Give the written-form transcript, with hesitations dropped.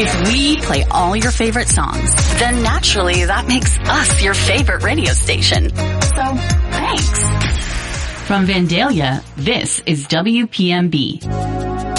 If we play all your favorite songs, then naturally that makes us your favorite radio station. So, thanks. From Vandalia, this is WPMB.